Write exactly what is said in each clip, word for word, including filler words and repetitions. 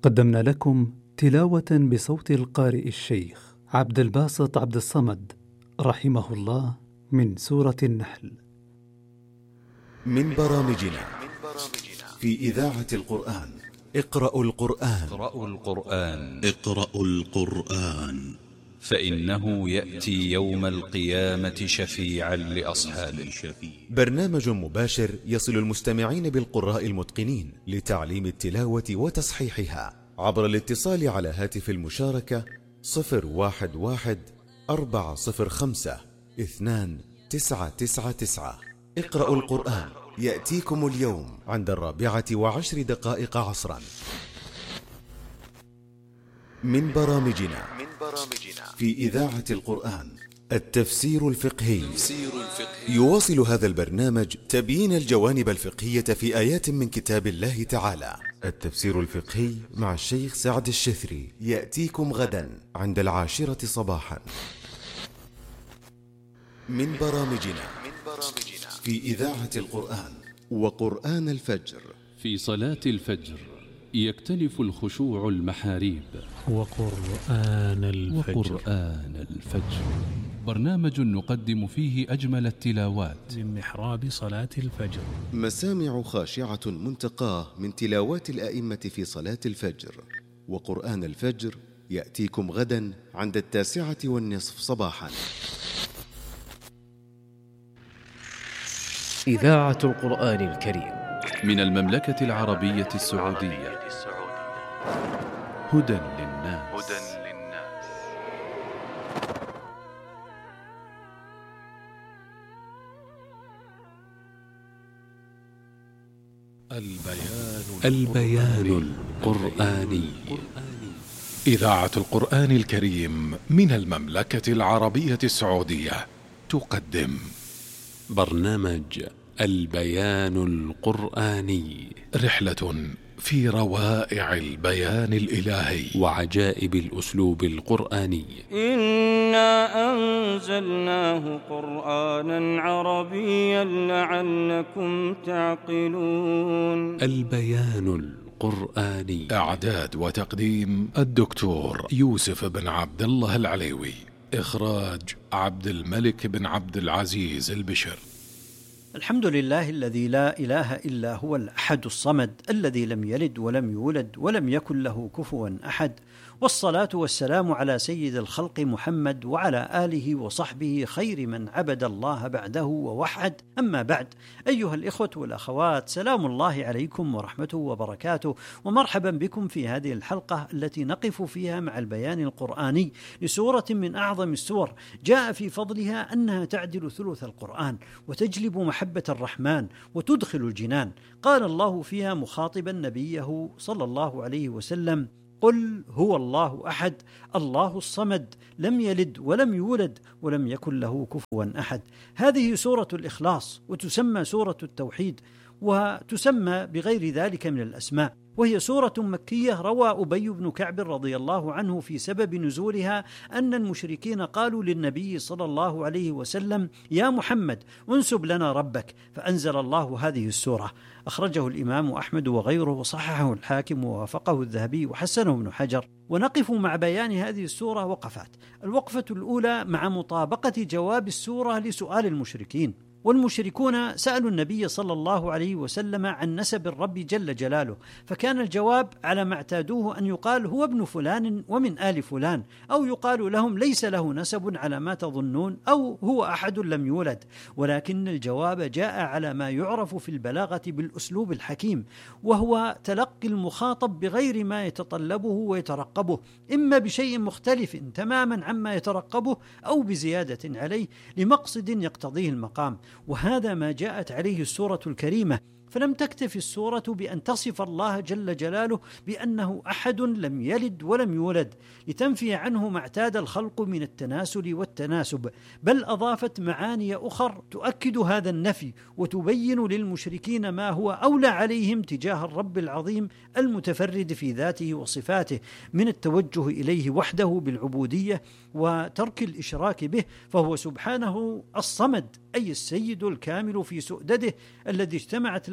قدمنا لكم تلاوة بصوت القارئ الشيخ عبد الباسط عبد الصمد رحمه الله من سورة النحل. من برامجنا في إذاعة القرآن. اقرأوا القرآن. اقرأوا القرآن. اقرأوا القرآن فإنه يأتي يوم القيامة شفيعا لأصحابه. برنامج مباشر يصل المستمعين بالقراء المتقنين لتعليم التلاوة وتصحيحها عبر الاتصال على هاتف المشاركة صفر واحد واحد أربعة صفر خمسة اثنان تسعة تسعة تسعة. اقرأوا القرآن يأتيكم اليوم عند الرابعة وعشر دقائق عصرا. من برامجنا في إذاعة القرآن التفسير الفقهي. يواصل هذا البرنامج تبيين الجوانب الفقهية في آيات من كتاب الله تعالى. التفسير الفقهي مع الشيخ سعد الشثري يأتيكم غدا عند العاشرة صباحا. من برامجنا في إذاعة القرآن وقرآن الفجر. في صلاة الفجر يختلف الخشوع المحاريب. وقرآن الفجر. وقرآن الفجر برنامج نقدم فيه أجمل التلاوات من محراب صلاة الفجر. مسامع خاشعة منتقاه من تلاوات الآئمة في صلاة الفجر. وقرآن الفجر يأتيكم غدا عند التاسعة والنصف صباحا. إذاعة القرآن الكريم من المملكة العربية السعودية. هدى للناس. البيان البيان القرآني. إذاعة القرآن الكريم من المملكة العربية السعودية تقدم برنامج البيان القرآني، رحلة في روائع البيان الإلهي وعجائب الأسلوب القرآني. إنا أنزلناه قرآنا عربيا لعلكم تعقلون. البيان القرآني. إعداد وتقديم الدكتور يوسف بن عبد الله العليوي. إخراج عبد الملك بن عبد العزيز البشر. الحمد لله الذي لا إله إلا هو الأحد الصمد الذي لم يلد ولم يولد ولم يكن له كفوا أحد، والصلاة والسلام على سيد الخلق محمد وعلى آله وصحبه خير من عبد الله بعده ووحد. أما بعد، أيها الإخوة والأخوات، سلام الله عليكم ورحمته وبركاته، ومرحبا بكم في هذه الحلقة التي نقف فيها مع البيان القرآني لسورة من أعظم السور جاء في فضلها أنها تعدل ثلث القرآن وتجلب محبة الرحمن وتدخل الجنان. قال الله فيها مخاطبا نبيه صلى الله عليه وسلم: قل هو الله أحد الله الصمد لم يلد ولم يولد ولم يكن له كفوا أحد. هذه سورة الإخلاص، وتسمى سورة التوحيد، وتسمى بغير ذلك من الأسماء، وهي سورة مكية. روى أبي بن كعب رضي الله عنه في سبب نزولها أن المشركين قالوا للنبي صلى الله عليه وسلم: يا محمد انسب لنا ربك، فأنزل الله هذه السورة. أخرجه الإمام أحمد وغيره، وصححه الحاكم ووافقه الذهبي وحسنه ابن حجر. ونقف مع بيان هذه السورة وقفات. الوقفة الأولى مع مطابقة جواب السورة لسؤال المشركين. والمشركون سألوا النبي صلى الله عليه وسلم عن نسب الرب جل جلاله، فكان الجواب على ما اعتادوه أن يقال هو ابن فلان ومن آل فلان، أو يقال لهم ليس له نسب على ما تظنون، أو هو أحد لم يولد. ولكن الجواب جاء على ما يعرف في البلاغة بالأسلوب الحكيم، وهو تلقي المخاطب بغير ما يتطلبه ويترقبه، إما بشيء مختلف تماما عما يترقبه أو بزيادة عليه لمقصد يقتضيه المقام. وهذا ما جاءت عليه السورة الكريمة. فلم تكتف السورة بأن تصف الله جل جلاله بأنه أحد لم يلد ولم يولد لتنفي عنه ما اعتاد الخلق من التناسل والتناسب، بل أضافت معاني أخر تؤكد هذا النفي وتبين للمشركين ما هو أولى عليهم تجاه الرب العظيم المتفرد في ذاته وصفاته من التوجه إليه وحده بالعبودية وترك الإشراك به، فهو سبحانه الصمد، أي السيد الكامل في سؤدده الذي اجتمعت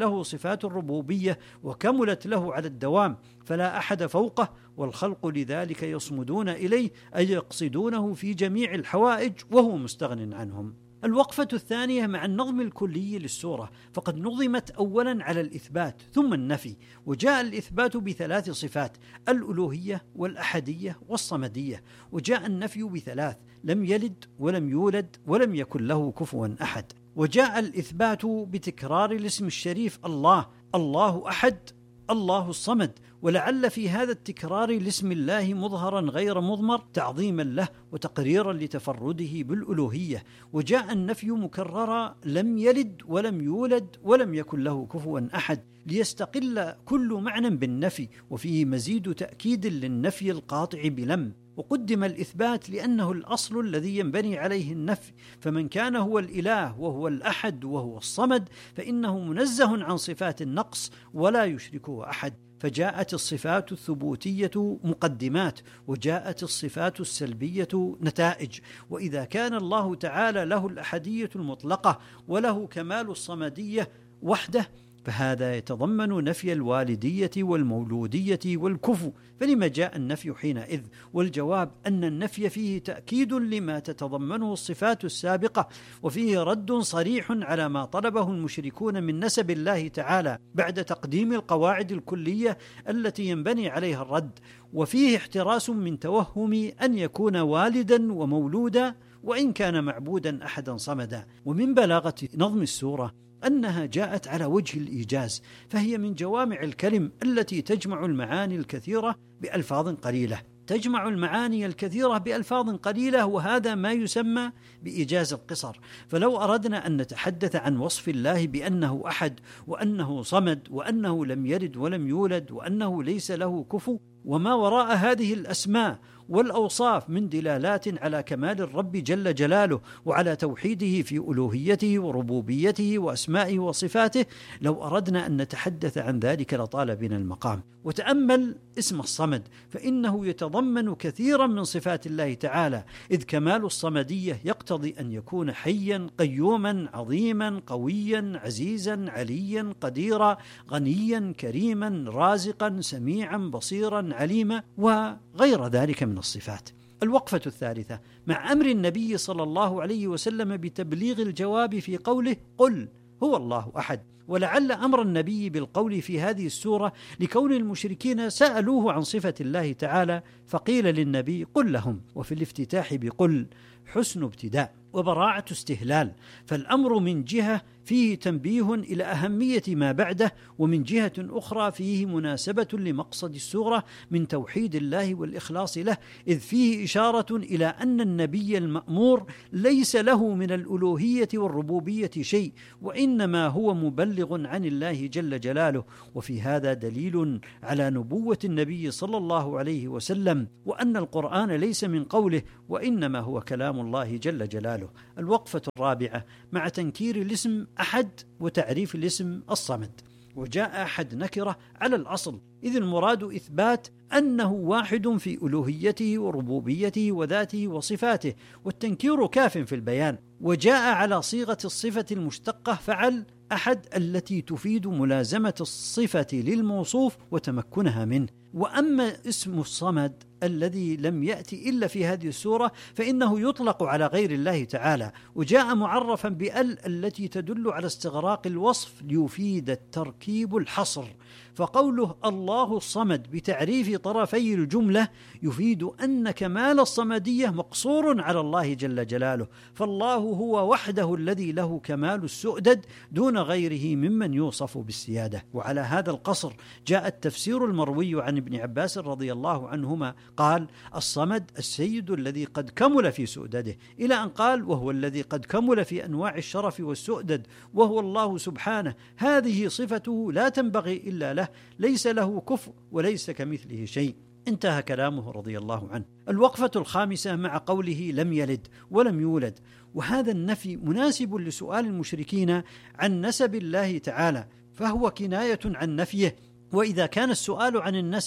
له صفات الربوبية وكملت له على الدوام، فلا أحد فوقه، والخلق لذلك يصمدون إليه أي يقصدونه في جميع الحوائج وهو مستغن عنهم. الوقفة الثانية مع النظم الكلي للسورة، فقد نظمت أولا على الإثبات ثم النفي، وجاء الإثبات بثلاث صفات: الألوهية والأحدية والصمدية، وجاء النفي بثلاث: لم يلد ولم يولد ولم يكن له كفوا أحد. وجاء الإثبات بتكرار الاسم الشريف الله، الله أحد، الله الصمد، ولعل في هذا التكرار لاسم الله مظهرا غير مضمر تعظيما له وتقريرا لتفرده بالألوهية. وجاء النفي مكررا: لم يلد ولم يولد ولم يكن له كفوا أحد، ليستقل كل معنى بالنفي، وفيه مزيد تأكيد للنفي القاطع بلم. وقدم الإثبات لأنه الأصل الذي ينبني عليه النفي، فمن كان هو الإله وهو الأحد وهو الصمد فإنه منزه عن صفات النقص ولا يشركه أحد. فجاءت الصفات الثبوتية مقدمات، وجاءت الصفات السلبية نتائج. وإذا كان الله تعالى له الأحدية المطلقة وله كمال الصمدية وحده، فهذا يتضمن نفي الوالدية والمولودية والكفو، فلما جاء النفي حينئذ؟ والجواب أن النفي فيه تأكيد لما تتضمنه الصفات السابقة، وفيه رد صريح على ما طلبه المشركون من نسب الله تعالى بعد تقديم القواعد الكلية التي ينبني عليها الرد، وفيه احتراس من توهم أن يكون والدا ومولودا وإن كان معبودا أحدا صمدا. ومن بلاغة نظم السورة أنها جاءت على وجه الإيجاز، فهي من جوامع الكلم التي تجمع المعاني الكثيرة بألفاظ قليلة تجمع المعاني الكثيرة بألفاظ قليلة وهذا ما يسمى بإيجاز القصر. فلو أردنا أن نتحدث عن وصف الله بأنه أحد وأنه صمد وأنه لم يلد ولم يولد وأنه ليس له كفو وما وراء هذه الأسماء والأوصاف من دلالات على كمال الرب جل جلاله وعلى توحيده في ألوهيته وربوبيته وأسمائه وصفاته، لو أردنا أن نتحدث عن ذلك لطال بنا المقام. وتأمل اسم الصمد، فإنه يتضمن كثيرا من صفات الله تعالى، إذ كمال الصمدية يقتضي أن يكون حيا قيوما عظيما قويا عزيزا عليا قديرا غنيا كريما رازقا سميعا بصيرا عليما وغير ذلك من الصفات. الوقفة الثالثة مع أمر النبي صلى الله عليه وسلم بتبليغ الجواب في قوله قل هو الله أحد. ولعل أمر النبي بالقول في هذه السورة لكون المشركين سألوه عن صفة الله تعالى فقيل للنبي قل لهم. وفي الافتتاح بقل حسن ابتداء وبراعة استهلال، فالأمر من جهة فيه تنبيه إلى أهمية ما بعده، ومن جهة أخرى فيه مناسبة لمقصد السورة من توحيد الله والإخلاص له، إذ فيه إشارة إلى أن النبي المأمور ليس له من الألوهية والربوبية شيء، وإنما هو مبلغ عن الله جل جلاله. وفي هذا دليل على نبوة النبي صلى الله عليه وسلم، وأن القرآن ليس من قوله وإنما هو كلام الله جل جلاله. الوقفة الرابعة مع تنكير الاسم أحد وتعريف الاسم الصمد. وجاء أحد نكرة على الأصل، إذ المراد إثبات أنه واحد في ألوهيته وربوبيته وذاته وصفاته، والتنكير كاف في البيان. وجاء على صيغة الصفة المشتقة فعل أحد التي تفيد ملازمة الصفة للموصوف وتمكنها منه. وأما اسم الصمد الذي لم يأتي إلا في هذه السورة فإنه يطلق على غير الله تعالى، وجاء معرفا بأل التي تدل على استغراق الوصف ليفيد التركيب الحصر. فقوله الله الصمد بتعريف طرفي الجملة يفيد أن كمال الصمدية مقصور على الله جل جلاله، فالله هو وحده الذي له كمال السؤدد دون غيره ممن يوصف بالسيادة. وعلى هذا القصر جاء التفسير المروي عن ابن عباس رضي الله عنهما قال الصمد السيد الذي قد كمل في سؤدده، إلى أن قال وهو الذي قد كمل في أنواع الشرف والسؤدد وهو الله سبحانه، هذه صفته لا تنبغي إلا له، ليس له كفء وليس كمثله شيء. انتهى كلامه رضي الله عنه. الوقفة الخامسة مع قوله لم يلد ولم يولد، وهذا النفي مناسب لسؤال المشركين عن نسب الله تعالى، فهو كناية عن نفيه. وإذا كان السؤال عن النسب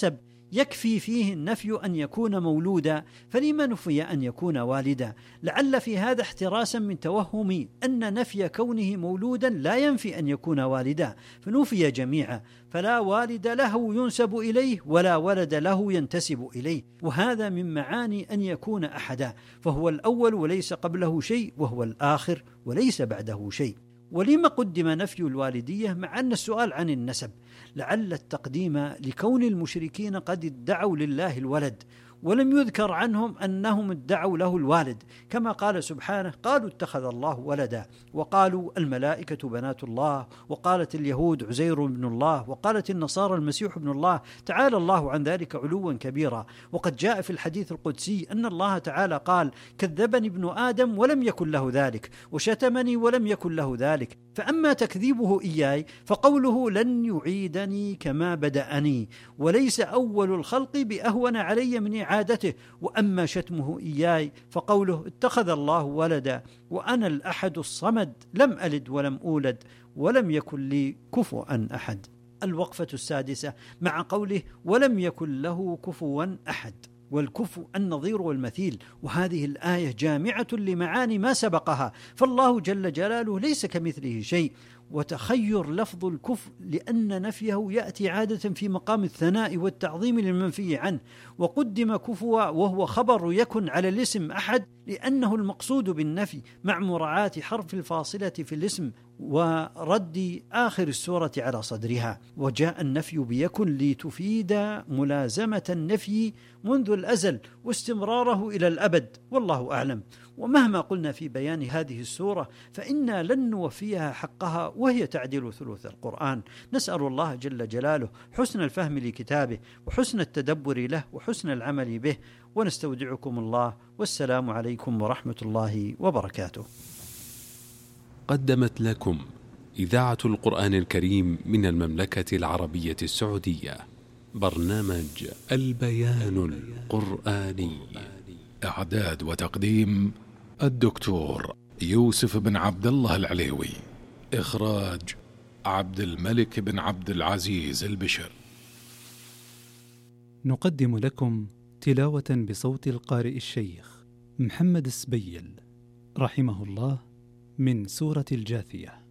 يكفي فيه النفي أن يكون مولودا، فلما نفي أن يكون والدا؟ لعل في هذا احتراسا من توهم أن نفي كونه مولودا لا ينفي أن يكون والدا، فنفي جميعا، فلا والد له ينسب إليه ولا ولد له ينتسب إليه، وهذا من معاني أن يكون أحدا، فهو الأول وليس قبله شيء، وهو الآخر وليس بعده شيء. ولما قدم نفي الوالدية مع أن السؤال عن النسب؟ لعل التقديم لكون المشركين قد ادعوا لله الولد، ولم يذكر عنهم أنهم ادعوا له الوالد، كما قال سبحانه: قالوا اتخذ الله ولدا، وقالوا الملائكة بنات الله، وقالت اليهود عزير بن الله، وقالت النصارى المسيح ابن الله، تعالى الله عن ذلك علوا كبيرا. وقد جاء في الحديث القدسي أن الله تعالى قال: كذبني ابن آدم ولم يكن له ذلك، وشتمني ولم يكن له ذلك. فأما تكذيبه إياي فقوله: لن يعيدني كما بدأني، وليس أول الخلق بأهون علي من إعادته. وأما شتمه إياي فقوله: اتخذ الله ولدا وأنا الأحد الصمد، لم ألد ولم أولد ولم يكن لي كفوا أحد. الوقفة السادسة مع قوله: ولم يكن له كفوا أحد، والكفو النظير والمثيل، وهذه الآية جامعة لمعاني ما سبقها، فالله جل جلاله ليس كمثله شيء. وتخير لفظ الكفء لأن نفيه يأتي عادة في مقام الثناء والتعظيم للمنفي عنه، وقدم كفوا وهو خبر يكن على الاسم أحد لأنه المقصود بالنفي، مع مراعاة حرف الفاصلة في الاسم ورد آخر السورة على صدرها. وجاء النفي بيكن لتفيد ملازمة النفي منذ الأزل واستمراره إلى الأبد، والله أعلم. ومهما قلنا في بيان هذه السورة فإنا لن نوفيها حقها، وهي تعدل ثلث القرآن. نسأل الله جل جلاله حسن الفهم لكتابه، وحسن التدبر له، وحسن العمل به، ونستودعكم الله، والسلام عليكم ورحمة الله وبركاته. قدمت لكم إذاعة القرآن الكريم من المملكة العربية السعودية برنامج البيان القرآني. إعداد وتقديم الدكتور يوسف بن عبد الله العليوي. إخراج عبد الملك بن عبد العزيز البشر. نقدم لكم تلاوة بصوت القارئ الشيخ محمد السبيل رحمه الله من سورة الجاثية.